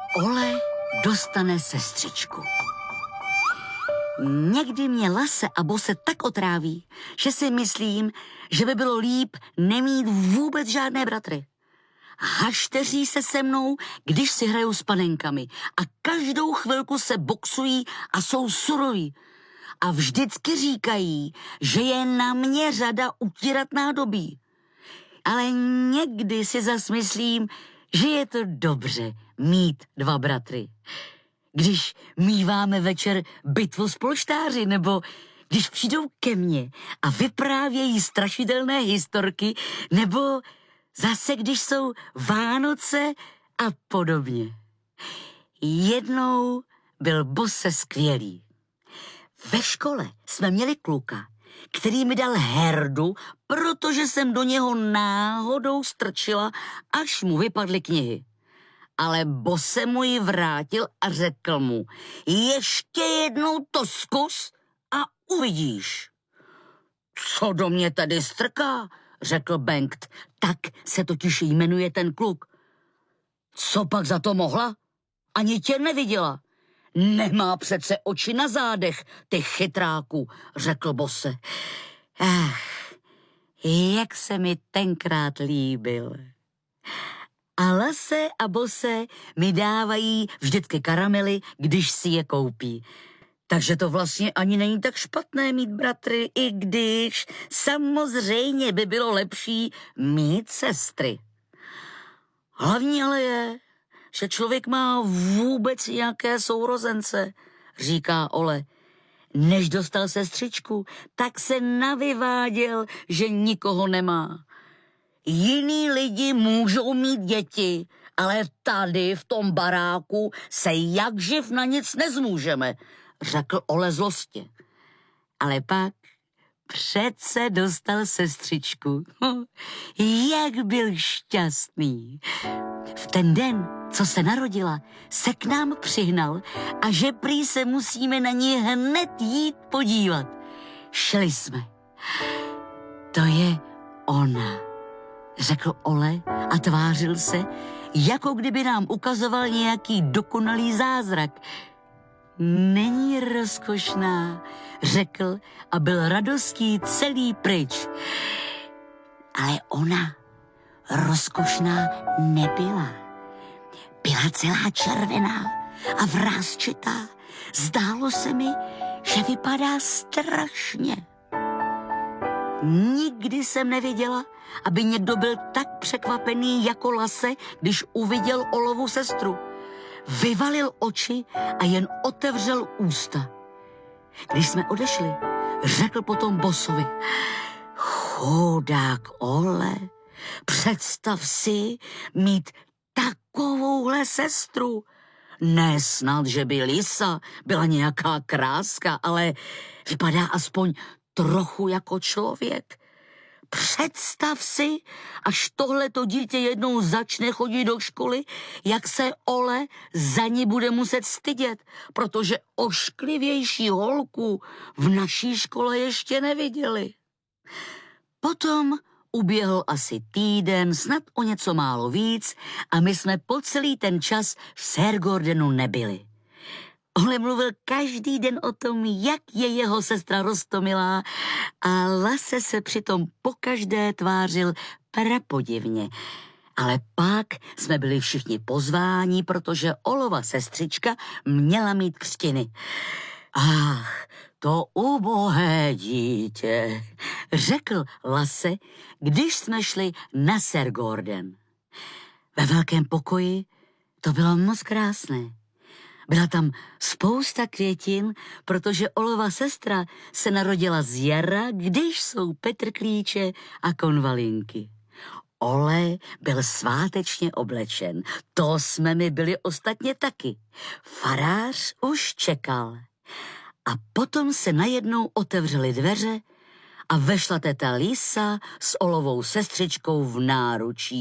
Ole dostane sestřičku. Někdy mě Lase a Bose tak otráví, že si myslím, že by bylo líp nemít vůbec žádné bratry. Hašteří se se mnou, když si hrajou s panenkami a každou chvilku se boxují a jsou suroví. A vždycky říkají, že je na mě řada utírat nádobí. Ale někdy si zas myslím, že je to dobře mít dva bratry. Když míváme večer bitvu s polštáři, nebo když přijdou ke mně a vyprávějí strašidelné historky, nebo zase když jsou Vánoce a podobně. Jednou byl Bose skvělý. Ve škole jsme měli kluka, který mi dal herdu, protože jsem do něho náhodou strčila, až mu vypadly knihy. Ale Bose mu ji vrátil a řekl mu, ještě jednou to zkus a uvidíš. Co do mě tady strká, řekl Bengt, tak se totiž jmenuje ten kluk. Co pak za to mohla? Ani tě neviděla. Nemá přece oči na zádech, ty chytráku, řekl Bose. Jak se mi tenkrát líbil. A Lase a Bose mi dávají vždycky karamely, když si je koupí. Takže to vlastně ani není tak špatné mít bratry, i když samozřejmě by bylo lepší mít sestry. Hlavní ale je, že člověk má vůbec nějaké sourozence, říká Ole. Než dostal sestřičku, tak se navyváděl, že nikoho nemá. Jiní lidi můžou mít děti, ale tady v tom baráku se jakživ na nic nezmůžeme, řekl Ole zlostě. Ale pak přece dostal sestřičku. Jak byl šťastný. V ten den, co se narodila, se k nám přihnal a že prý se musíme na ní hned jít podívat. Šli jsme. To je ona, řekl Ole a tvářil se, jako kdyby nám ukazoval nějaký dokonalý zázrak. Není rozkošná, řekl a byl radostí celý pryč. Ale ona rozkošná nebyla. Byla celá červená a vrásčitá. Zdálo se mi, že vypadá strašně. Nikdy jsem neviděla, aby někdo byl tak překvapený jako Lase, když uviděl Olovu sestru. Vyvalil oči a jen otevřel ústa. Když jsme odešli, řekl potom Bosovi, chudák Ole, představ si mít takovouhle sestru. Ne snad, že by Lisa byla nějaká kráska, ale vypadá aspoň trochu jako člověk. Představ si, až tohleto dítě jednou začne chodit do školy, jak se Ole za ní bude muset stydět, protože ošklivější holku v naší škole ještě neviděli. Potom uběhl asi týden, snad o něco málo víc a my jsme po celý ten čas v Shergordenu nebyli. Ole mluvil každý den o tom, jak je jeho sestra roztomilá a Lase se přitom pokaždé tvářil prapodivně. Ale pak jsme byli všichni pozváni, protože Olova sestřička měla mít křtiny. Ach, to ubohé dítě, řekl Lase, když jsme šli na Shergorden. Ve velkém pokoji to bylo moc krásné. Byla tam spousta květin, protože Olova sestra se narodila z jara, když jsou petrklíče a konvalinky. Ole byl svátečně oblečen, to jsme my byli ostatně taky. Farář už čekal. A potom se najednou otevřely dveře a vešla teta Lisa s Olovou sestřičkou v náručí.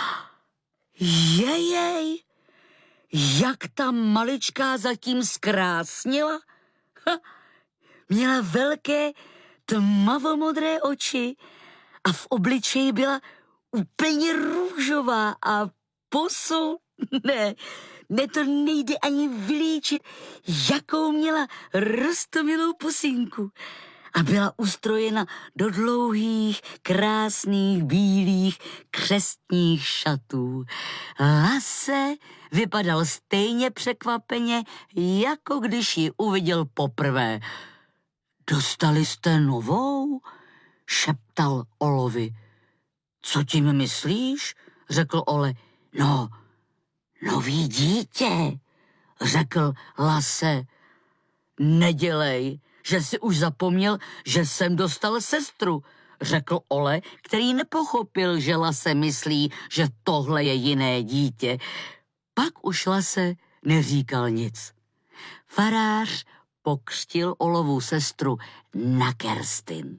Jejej! Jak ta maličká zatím zkrásnila? Měla velké tmavomodré oči a v obličeji byla úplně růžová a posou Ne, to nejde ani vylíčit, jakou měla roztomilou pusinku. A byla ustrojena do dlouhých, krásných, bílých, křestních šatů. Lasse vypadal stejně překvapeně, jako když ji uviděl poprvé. Dostali jste novou? Šeptal Olovi. Co tím myslíš? Řekl Ole. No, nový dítě, řekl Lasse. Nedělej, že si už zapomněl, že jsem dostal sestru, řekl Ole, který nepochopil, že Lasse myslí, že tohle je jiné dítě. Pak už Lasse neříkal nic. Farář pokřtil Olovu sestru na Kerstin.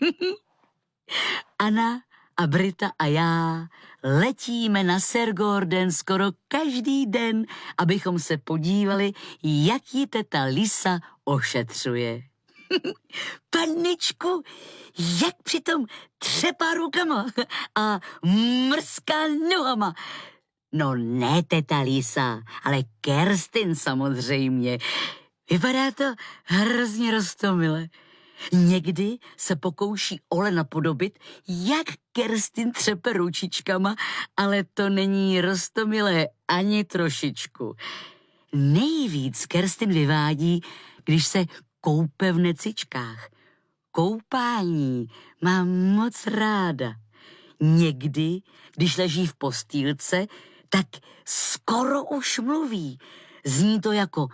Anna a Brita a já letíme na Sergorden skoro každý den, abychom se podívali, jak ji teta Lisa ošetřuje. Paničku, jak přitom třepá rukama a mrská nohama. No ne teta Lisa, ale Kerstin samozřejmě. Vypadá to hrozně roztomile. Někdy se pokouší Ole napodobit, jak Kerstin třepe ručičkama, ale to není roztomilé ani trošičku. Nejvíc Kerstin vyvádí, když se koupe v necičkách. Koupání mám moc ráda. Někdy, když leží v postýlce, tak skoro už mluví. Zní to jako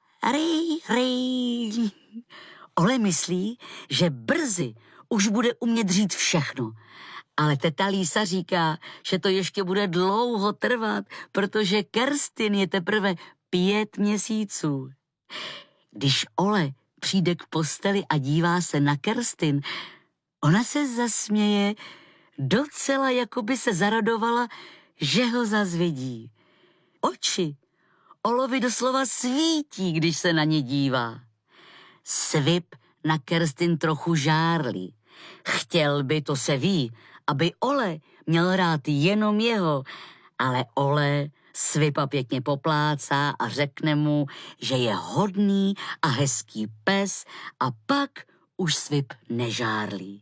rej. Ole myslí, že brzy už bude umět říct všechno. Ale teta Lisa říká, že to ještě bude dlouho trvat, protože Kerstin je teprve 5 měsíců. Když Ole přijde k posteli a dívá se na Kerstin, ona se zasměje, docela jako by se zaradovala, že ho zazvědí. Oči Olovi doslova svítí, když se na ně dívá. Svip na Kerstin trochu žárlí. Chtěl by, to se ví, aby Ole měl rád jenom jeho, ale Ole Svipa pěkně poplácá a řekne mu, že je hodný a hezký pes a pak už Svip nežárlí.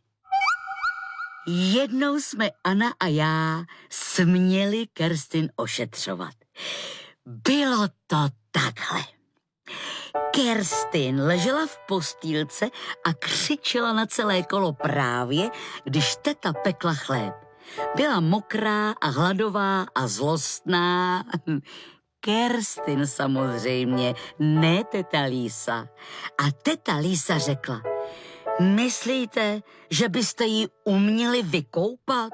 Jednou jsme Anna a já směli Kerstin ošetřovat. Bylo to takhle. Kerstin ležela v postýlce a křičela na celé kolo právě, když teta pekla chléb. Byla mokrá a hladová a zlostná. Kerstin samozřejmě, ne teta Lisa. A teta Lisa řekla, myslíte, že byste ji uměli vykoupat?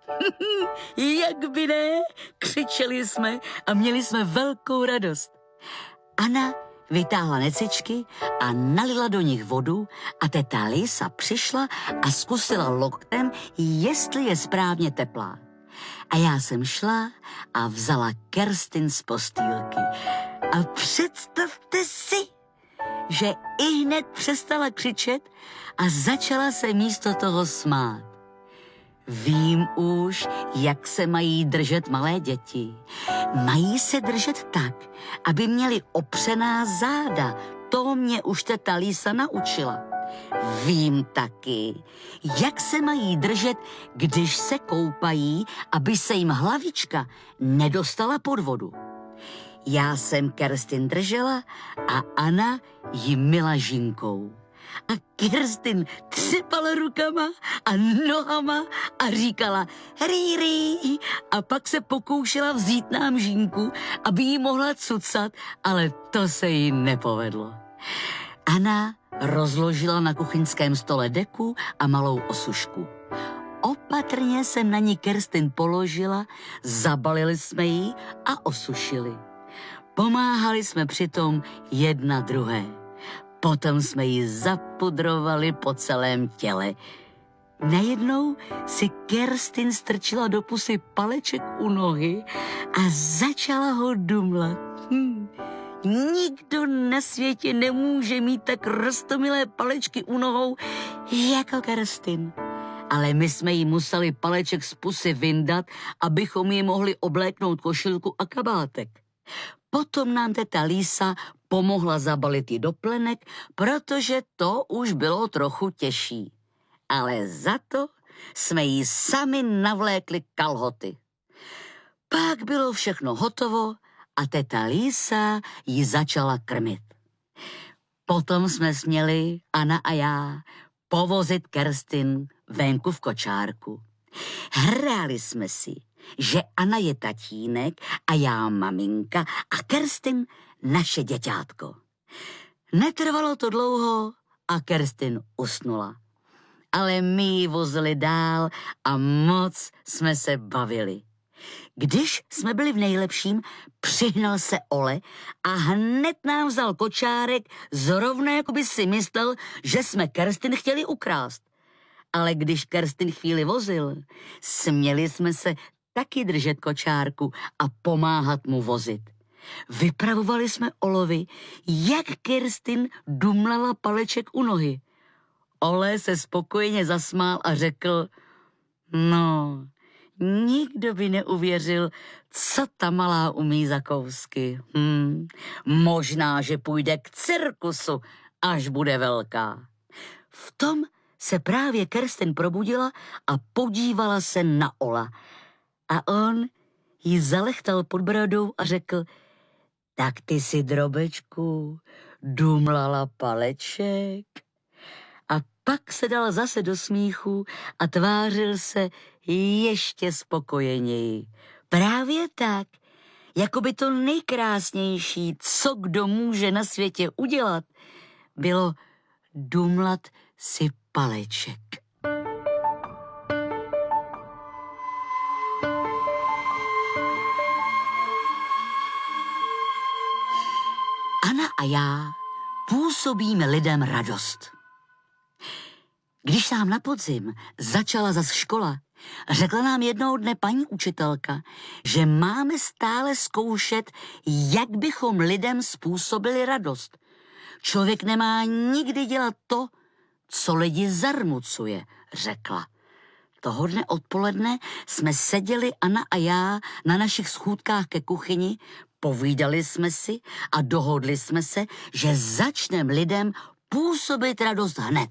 Jak by ne, křičeli jsme a měli jsme velkou radost. Anna vytáhla necičky a nalila do nich vodu a teta Lisa přišla a zkusila loktem, jestli je správně teplá. A já jsem šla a vzala Kerstin z postýlky. A představte si, že ihned přestala křičet a začala se místo toho smát. Vím už, jak se mají držet malé děti. Mají se držet tak, aby měli opřená záda. To mě už teta Lisa naučila. Vím taky, jak se mají držet, když se koupají, aby se jim hlavička nedostala pod vodu. Já jsem Kerstin držela a Anna ji myla žinkou. A Kerstin třepala rukama a nohama a říkala rý. A pak se pokoušela vzít nám žínku, aby jí mohla cucat, ale to se jí nepovedlo. Anna rozložila na kuchyňském stole deku a malou osušku. Opatrně jsem na ní Kerstin položila, zabalili jsme ji a osušili. Pomáhali jsme přitom jedna druhé. Potom jsme ji zapudrovali po celém těle. Najednou si Kerstin strčila do pusy paleček u nohy a začala ho dumlat. Nikdo na světě nemůže mít tak roztomilé palečky u nohou jako Kerstin. ale my jsme jí museli paleček z pusy vyndat, abychom jí mohli obléknout košilku a kabátek. Potom nám teta Lísa pomohla zabalit ji do plenek, protože to už bylo trochu těžší. Ale za to jsme jí sami navlékli kalhoty. Pak bylo všechno hotovo a teta Lísa ji začala krmit. Potom jsme směli, Anna a já, povozit Kerstin venku v kočárku. Hráli jsme si, že Anna je tatínek a já maminka a Kerstin naše děťátko. Netrvalo to dlouho a Kerstin usnula. Ale my ji vozili dál a moc jsme se bavili. Když jsme byli v nejlepším, přihnal se Ole a hned nám vzal kočárek, zrovna jako by si myslel, že jsme Kerstin chtěli ukrást. Ale když Kerstin chvíli vozil, směli jsme se taky držet kočárku a pomáhat mu vozit. Vypravovali jsme Olovi, jak Kerstin dumlala paleček u nohy. Ole se spokojeně zasmál a řekl, no, nikdo by neuvěřil, co ta malá umí za kousky. Možná, že půjde k cirkusu, až bude velká. V tom se právě Kerstin probudila a podívala se na Ola. A on jí zalechtal pod bradou a řekl, tak ty si, drobečku, dumlala paleček. A pak se dal zase do smíchu a tvářil se ještě spokojeněji. Právě tak, jako by to nejkrásnější, co kdo může na světě udělat, bylo dumlat si paleček. Anna a já působíme lidem radost. Když nám na podzim začala zas škola, řekla nám jednoho dne paní učitelka, že máme stále zkoušet, jak bychom lidem způsobili radost. Člověk nemá nikdy dělat to, co lidi zarmucuje, řekla. Toho dne odpoledne jsme seděli Anna a já na našich schůdkách ke kuchyni, povídali jsme si a dohodli jsme se, že začneme lidem působit radost hned.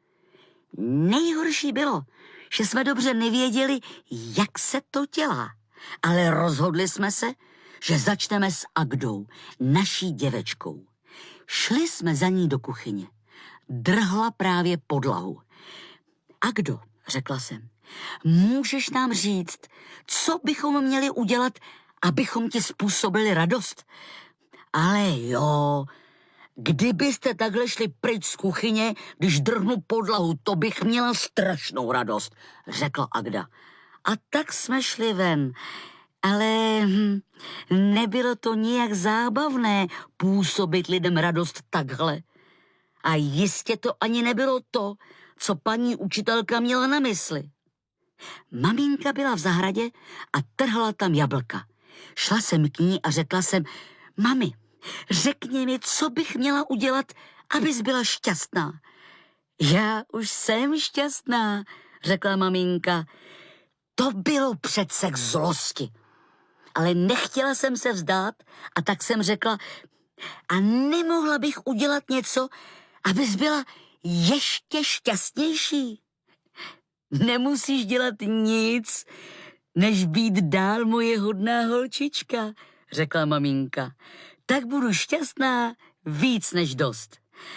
Nejhorší bylo, že jsme dobře nevěděli, jak se to dělá, ale rozhodli jsme se, že začneme s Agdou, naší děvečkou. Šli jsme za ní do kuchyně. Drhla právě podlahu. Agdo, řekla jsem, můžeš nám říct, co bychom měli udělat, abychom ti způsobili radost? Ale jo, kdybyste takhle šli pryč z kuchyně, když drhnu podlahu, to bych měla strašnou radost, řekla Agda. A tak jsme šli ven, ale nebylo to nijak zábavné působit lidem radost takhle. A jistě to ani nebylo to, co paní učitelka měla na mysli. Maminka byla v zahradě a trhla tam jablka. Šla jsem k ní a řekla jsem, mami, řekni mi, co bych měla udělat, abys byla šťastná. Já už jsem šťastná, řekla maminka. To bylo přece k zlosti. Ale nechtěla jsem se vzdát a tak jsem řekla, a nemohla bych udělat něco, abys byla ještě šťastnější. Nemusíš dělat nic, než být dál moje hodná holčička, řekla maminka. Tak budu šťastná víc než dost.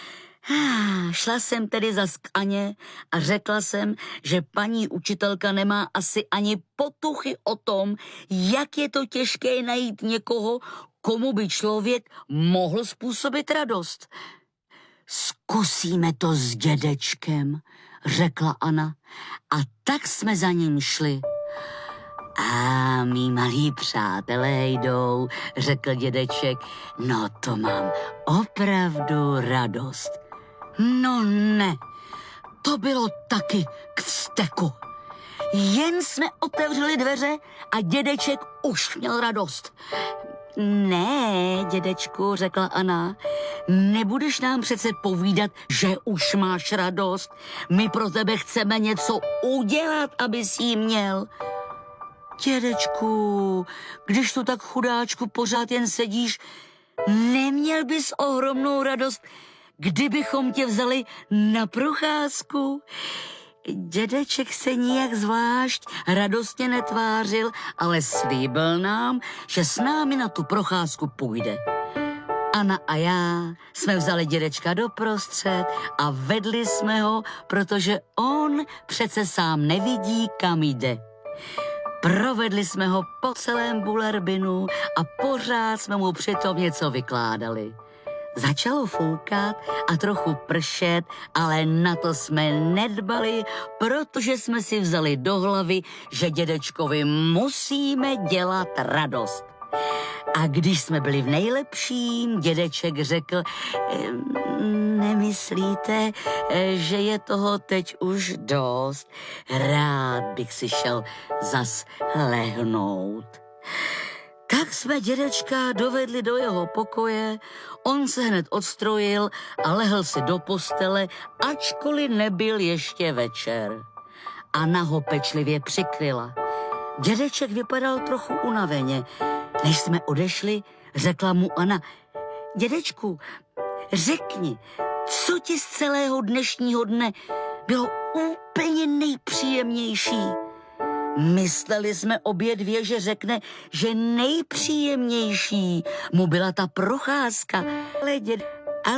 Šla jsem tedy zas k Aně a řekla jsem, že paní učitelka nemá asi ani potuchy o tom, jak je to těžké najít někoho, komu by člověk mohl způsobit radost. Zkusíme to s dědečkem, řekla Anna. A tak jsme za ním šli. A mý malí přátelé jdou, řekl dědeček. No to mám opravdu radost. No ne, to bylo taky k vzteku. Jen jsme otevřeli dveře a dědeček už měl radost. Ne, dědečku, řekla Anna, nebudeš nám přece povídat, že už máš radost. My pro tebe chceme něco udělat, abys jí měl. Dědečku, když tu tak chudáčku pořád jen sedíš, neměl bys ohromnou radost, kdybychom tě vzali na procházku? Dědeček se nijak zvlášť radostně netvářil, ale slíbil nám, že s námi na tu procházku půjde. Anna a já jsme vzali dědečka doprostřed a vedli jsme ho, protože on přece sám nevidí, kam jde. Provedli jsme ho po celém Bullerbinu a pořád jsme mu přitom něco vykládali. Začalo foukat a trochu pršet, ale na to jsme nedbali, protože jsme si vzali do hlavy, že dědečkovi musíme dělat radost. A když jsme byli v nejlepším, dědeček řekl, nemyslíte, že je toho teď už dost? Rád bych si šel zas lehnout. Tak jsme dědečka dovedli do jeho pokoje, on se hned odstrojil a lehl si do postele, ačkoliv nebyl ještě večer. Anna ho pečlivě přikryla. Dědeček vypadal trochu unaveně. Než jsme odešli, řekla mu Anna, dědečku, řekni, co ti z celého dnešního dne bylo úplně nejpříjemnější? Mysleli jsme obě dvě, že řekne, že nejpříjemnější mu byla ta procházka. Ale